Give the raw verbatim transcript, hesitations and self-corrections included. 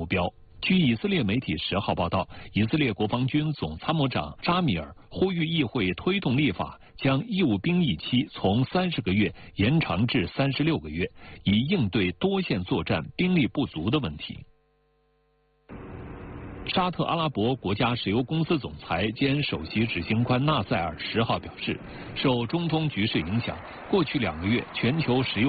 目标。据以色列媒体十号报道，以色列国防军总参谋长扎米尔呼吁议会推动立法，将义务兵役期从三十个月延长至三十六个月，以应对多线作战兵力不足的问题。沙特阿拉伯国家石油公司总裁兼首席执行官纳赛尔十号表示，受中东局势影响，过去两个月全球石油